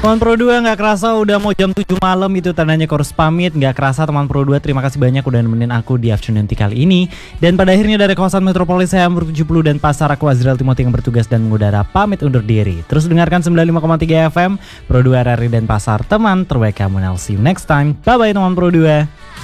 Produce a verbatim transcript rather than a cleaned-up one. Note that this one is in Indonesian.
Teman Pro dua nggak kerasa udah mau jam tujuh malam, itu tandanya harus pamit. Nggak kerasa teman Pro dua, terima kasih banyak udah nemenin aku di Afternoon Tea kali ini. Dan pada akhirnya dari kawasan Metropolis saya Hamburg tujuh puluh dan Pasar aku Azrael Timothy yang bertugas dan mengudara pamit undur diri. Terus dengarkan sembilan puluh lima koma tiga F M Pro dua R R I dan Pasar, teman terbaik kamu. I'll see you next time. Bye bye teman Pro dua.